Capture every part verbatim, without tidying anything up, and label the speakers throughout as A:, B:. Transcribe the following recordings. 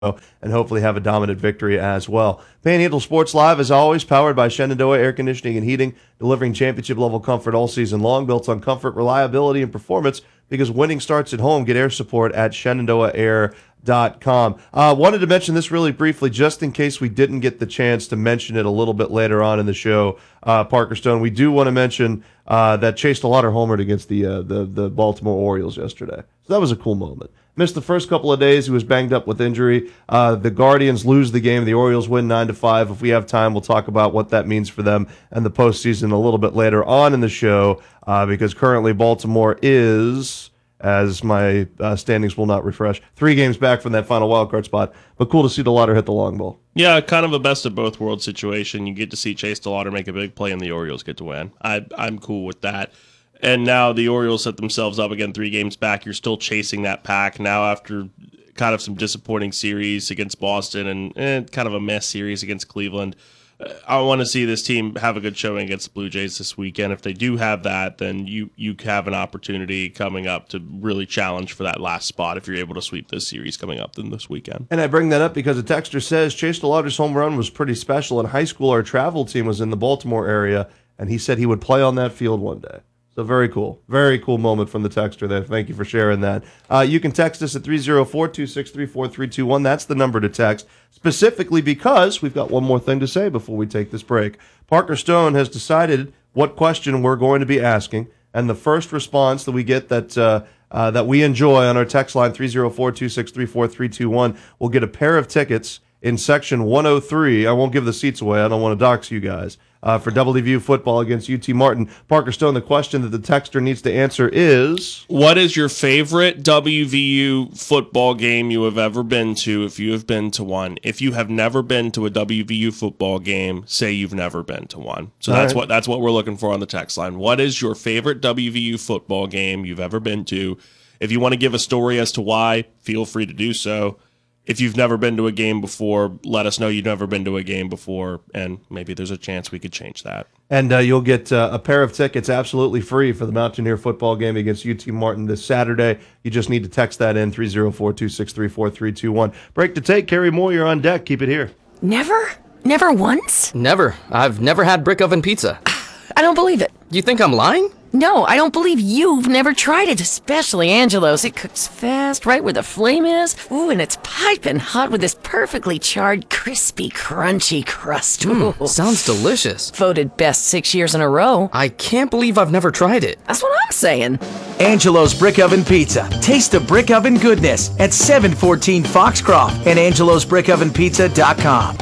A: and hopefully have a dominant victory as well. Panhandle Sports Live, as always, powered by Shenandoah Air Conditioning and Heating, delivering championship-level comfort all season long, built on comfort, reliability, and performance, because winning starts at home. Get air support at Shenandoah Air dot com. Uh, wanted to mention this really briefly, just in case we didn't get the chance to mention it a little bit later on in the show, uh, Parker Stone. We do want to mention uh, that Chase DeLauder homered against the, uh, the the Baltimore Orioles yesterday. So that was a cool moment. Missed the first couple of days. He was banged up with injury. Uh, the Guardians lose the game. The Orioles win nine to five. If we have time, we'll talk about what that means for them and the postseason a little bit later on in the show, uh, because currently Baltimore is, as my uh, standings will not refresh, three games back from that final wildcard spot. But cool to see DeLauder hit the long ball.
B: Yeah, kind of a best of both worlds situation. You get to see Chase DeLauder make a big play, and the Orioles get to win. I, I'm cool with that. And now the Orioles set themselves up again three games back. You're still chasing that pack now after kind of some disappointing series against Boston and eh, kind of a mess series against Cleveland. I want to see this team have a good showing against the Blue Jays this weekend. If they do have that, then you you have an opportunity coming up to really challenge for that last spot if you're able to sweep this series coming up then this weekend.
A: And I bring that up because a texter says Chase DeLauder's home run was pretty special. In high school, our travel team was in the Baltimore area, and he said he would play on that field one day. So very cool. Very cool moment from the texter there. Thank you for sharing that. Uh, you can text us at three oh four, two six three, four three two one. That's the number to text, specifically because we've got one more thing to say before we take this break. Parker Stone has decided what question we're going to be asking, and the first response that we get that uh, uh, that we enjoy on our text line, three oh four, two six three, four three two one, will get a pair of tickets in section one oh three. I won't give the seats away. I don't want to dox you guys. Uh, for W V U football against U T Martin. Parker Stone, the question that the texter needs to answer is...
B: What is your favorite W V U football game you have ever been to, if you have been to one? If you have never been to a W V U football game, say you've never been to one. So
A: All
B: that's
A: right.
B: what that's what we're looking for on the text line. What is your favorite W V U football game you've ever been to? If you want to give a story as to why, feel free to do so. If you've never been to a game before, let us know you've never been to a game before, and maybe there's a chance we could change that.
A: And uh, you'll get uh, a pair of tickets absolutely free for the Mountaineer football game against U T Martin this Saturday. You just need to text that in, three oh four, two six three, four three two one. Break to take. Carrie Moore, you're on deck. Keep it here.
C: Never? Never once?
D: Never. I've never had brick oven pizza.
C: I don't believe it.
D: You think I'm lying?
C: No, I don't believe you've never tried it, especially Angelo's. It cooks fast, right where the flame is. Ooh, and it's piping hot with this perfectly charred, crispy, crunchy crust. Ooh.
D: Mm, sounds delicious.
C: Voted best six years in a row.
D: I can't believe I've never tried it.
C: That's what I'm saying.
E: Angelo's Brick Oven Pizza. Taste the brick oven goodness at seven fourteen Foxcroft and angelos brick oven pizza dot com.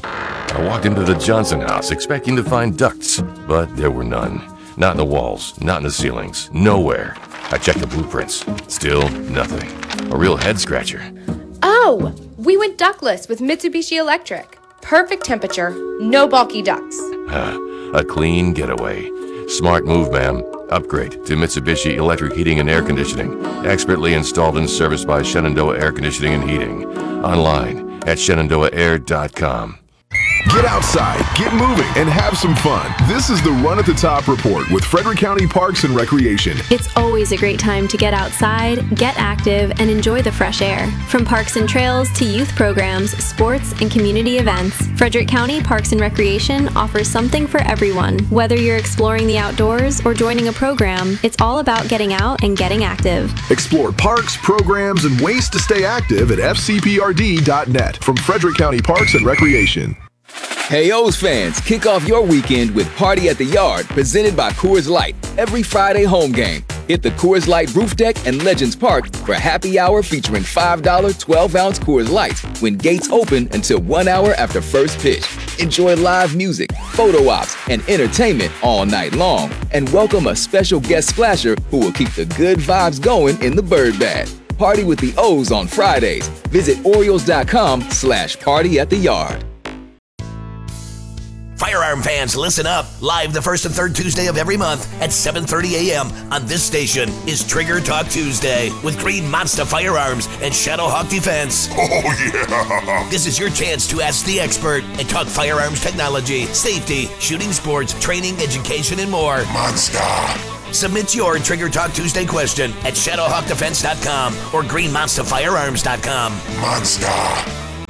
F: I walked into the Johnson house expecting to find ducts, but there were none. Not in the walls, not in the ceilings, nowhere. I checked the blueprints. Still nothing. A real head scratcher.
G: Oh, we went ductless with Mitsubishi Electric. Perfect temperature, no bulky ducts.
F: A clean getaway. Smart move, ma'am. Upgrade to Mitsubishi Electric Heating and Air Conditioning. Expertly installed and serviced by Shenandoah Air Conditioning and Heating. Online at shenandoah air dot com.
H: Get outside, get moving, and have some fun. This is the Run at the Top Report with Frederick County Parks and Recreation.
I: It's always a great time to get outside, get active, and enjoy the fresh air. From parks and trails to youth programs, sports, and community events, Frederick County Parks and Recreation offers something for everyone. Whether you're exploring the outdoors or joining a program, it's all about getting out and getting active.
H: Explore parks, programs, and ways to stay active at f c p r d dot net from Frederick County Parks and Recreation.
J: Hey O's fans, kick off your weekend with Party at the Yard, presented by Coors Light. Every Friday home game. Hit the Coors Light Roof Deck and Legends Park for happy hour featuring five dollar twelve ounce Coors Lights when gates open until one hour after first pitch. Enjoy live music, photo ops, and entertainment all night long. And welcome a special guest splasher who will keep the good vibes going in the bird bath. Party with the O's on Fridays. Visit Orioles dot com slash party at the yard.
K: Firearm fans, listen up. Live the first and third Tuesday of every month at seven thirty a.m. on this station is Trigger Talk Tuesday with Green Monster Firearms and Shadowhawk Defense.
L: Oh, yeah.
K: This is your chance to ask the expert and talk firearms technology, safety, shooting sports, training, education, and more.
L: Monster.
K: Submit your Trigger Talk Tuesday question at shadowhawk defense dot com or green monster firearms dot com.
L: Monster.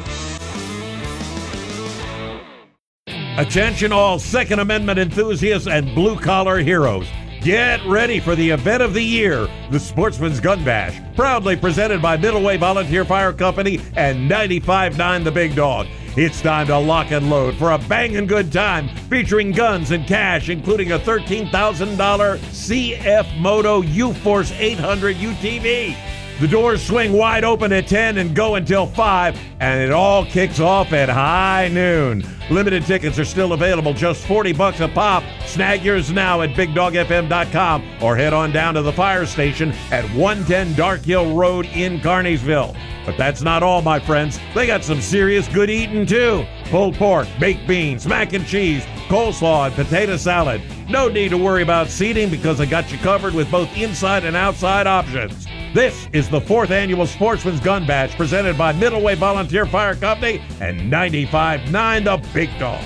L: Attention all Second Amendment enthusiasts and blue-collar heroes. Get ready for the event of the year, the Sportsman's Gun Bash, proudly presented by Middleway Volunteer Fire Company and ninety-five point nine The Big Dog. It's time to lock and load for a banging good time featuring guns and cash, including a thirteen thousand dollars C F Moto U-Force eight hundred U T V. The doors swing wide open at ten and go until five, and it all kicks off at high noon. Limited tickets are still available, just forty bucks a pop. Snag yours now at big dog f m dot com or head on down to the fire station at one ten Dark Hill Road in Carneysville. But that's not all, my friends. They got some serious good eating, too. Pulled pork, baked beans, mac and cheese, coleslaw, and potato salad. No need to worry about seating because I got you covered with both inside and outside options. This is the fourth annual Sportsman's Gun Bash presented by Middleway Volunteer Fire Company and ninety-five point nine The Big Dog.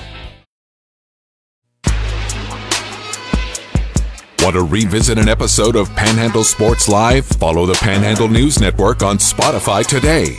M: Want to revisit an episode of Panhandle Sports Live? Follow the Panhandle News Network on Spotify today.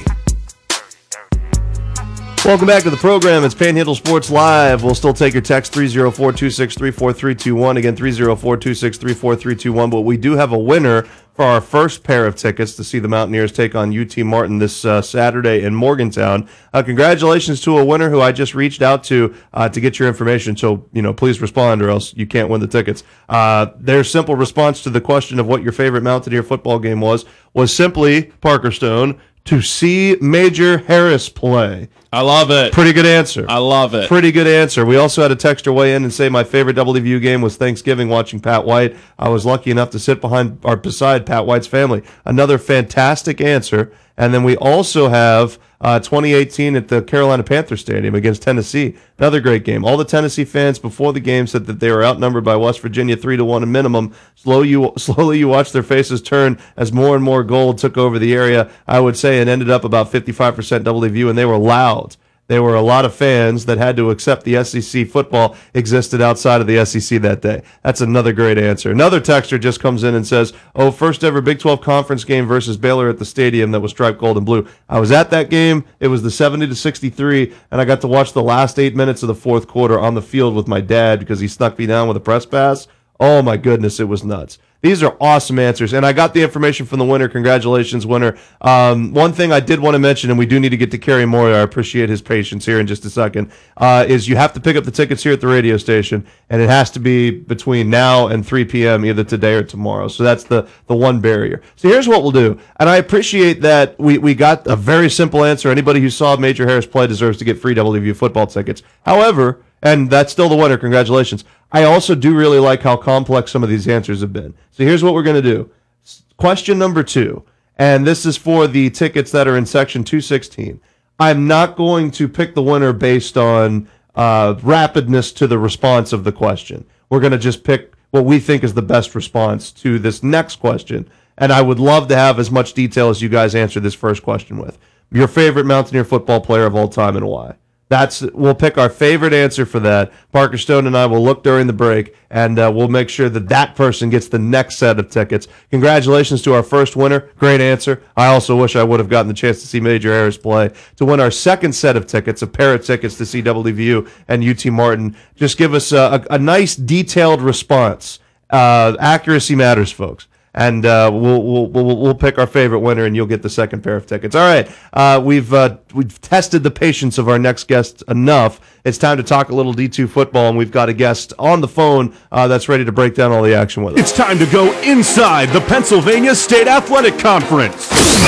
A: Welcome back to the program. It's Panhandle Sports Live. We'll still take your text three oh four, two six three, four three two one. Again, three oh four, two six three, four three two one. But we do have a winner for our first pair of tickets to see the Mountaineers take on U T Martin this uh, Saturday in Morgantown. Uh, congratulations to a winner who I just reached out to uh, to get your information. So, you know, please respond or else you can't win the tickets. Uh, their simple response to the question of what your favorite Mountaineer football game was was simply, Parker Stone, to see Major Harris play.
B: I love it.
A: Pretty good answer.
B: I love it.
A: Pretty good answer. We also had a texter weigh in and say my favorite W V U game was Thanksgiving watching Pat White. I was lucky enough to sit behind or beside Pat White's family. Another fantastic answer. And then we also have uh, twenty eighteen at the Carolina Panther Stadium against Tennessee. Another great game. All the Tennessee fans before the game said that they were outnumbered by West Virginia three to one a minimum. Slow you, slowly you watched their faces turn as more and more gold took over the area. I would say it ended up about fifty-five percent W V U, and they were loud. There were a lot of fans that had to accept the S E C football existed outside of the S E C that day. That's another great answer. Another texter just comes in and says, oh, first ever Big twelve conference game versus Baylor at the stadium that was striped gold and blue. I was at that game. It was the seventy to sixty-three, and I got to watch the last eight minutes of the fourth quarter on the field with my dad because he snuck me down with a press pass. Oh, my goodness, it was nuts. These are awesome answers, and I got the information from the winner. Congratulations, winner. Um, one thing I did want to mention, and we do need to get to Kerry Moyer, I appreciate his patience here in just a second, uh, is you have to pick up the tickets here at the radio station, and it has to be between now and three p.m. either today or tomorrow. So that's the, the one barrier. So here's what we'll do, and I appreciate that we, we got a very simple answer. Anybody who saw Major Harris play deserves to get free W V U football tickets. However, and that's still the winner, congratulations, I also do really like how complex some of these answers have been. So here's what we're going to do. Question number two, and this is for the tickets that are in section two sixteen. I'm not going to pick the winner based on uh, rapidness to the response of the question. We're going to just pick what we think is the best response to this next question, and I would love to have as much detail as you guys answer this first question with. Your favorite Mountaineer football player of all time and why? That's we'll pick our favorite answer for that. Parker Stone and I will look during the break, and uh, we'll make sure that that person gets the next set of tickets. Congratulations to our first winner. Great answer. I also wish I would have gotten the chance to see Major Harris play. To win our second set of tickets, a pair of tickets to see W V U and U T Martin, just give us a, a, a nice detailed response. Uh, accuracy matters, folks. And uh, we'll, we'll we'll we'll pick our favorite winner, and you'll get the second pair of tickets. All right, uh, we've uh, we've tested the patience of our next guest enough. It's time to talk a little D two football, and we've got a guest on the phone uh, that's ready to break down all the action with us.
N: It's time to go inside the Pennsylvania State Athletic Conference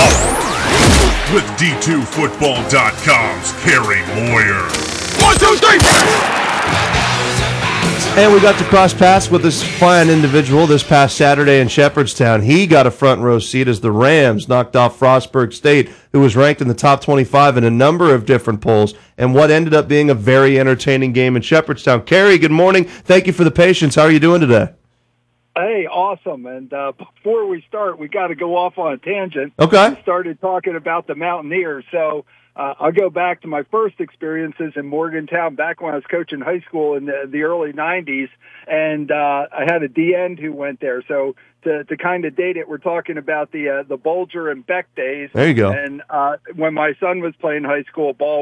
N: with D two football dot com's Kerry Moyer. One, two, three.
A: And we got to cross paths with this fine individual this past Saturday in Shepherdstown. He got a front row seat as the Rams knocked off Frostburg State, who was ranked in the top twenty-five in a number of different polls, and what ended up being a very entertaining game in Shepherdstown. Kerry, good morning. Thank you for the patience. How are you doing today?
O: Hey, awesome. And uh, before we start, we got to go off on a tangent.
A: Okay.
O: We started talking about the Mountaineers. So uh, I'll go back to my first experiences in Morgantown back when I was coaching high school in the, the early nineties. And uh, I had a D end who went there. So to, to kind of date it, we're talking about the uh, the Bulger and Beck days.
A: There you go.
O: And uh, when my son was playing high school ball,